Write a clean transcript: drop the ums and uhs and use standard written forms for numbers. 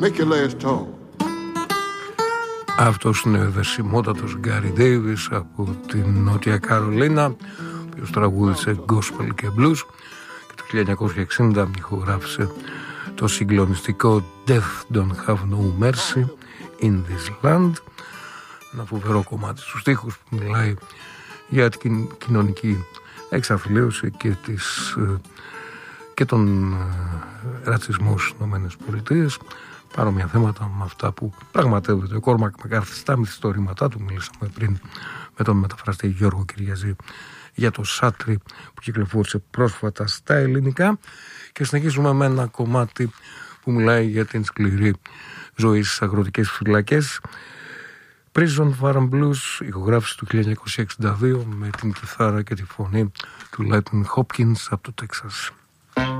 Make your last talk. Αυτός είναι ο ευαισθημότατος Γκάρι Ντέιβις από την Νότια Καρολίνα, ο οποίος τραγούδισε gospel και blues και το 1960 ηχογράφησε το συγκλονιστικό Death Don't Have No Mercy in This Land, ένα φοβερό κομμάτι στους στίχους που μιλάει για την κοινωνική εξαθλίωση και τον ρατσισμό στις ΗΠΑ, παρόμοια θέματα με αυτά που πραγματεύεται ο Κόρμακ Μακάρθι στα μυθιστορήματά του. Μίλησαμε πριν με τον μεταφραστή Γιώργο Κυριαζή για το Σάτρι που κυκλοφόρησε πρόσφατα στα ελληνικά, και συνεχίζουμε με ένα κομμάτι που μιλάει για την σκληρή ζωή στις αγροτικές φυλακές. Prison Farm Blues, ηχογράφηση του 1962 με την κιθάρα και τη φωνή του Lightning Hopkins από το Τέξας.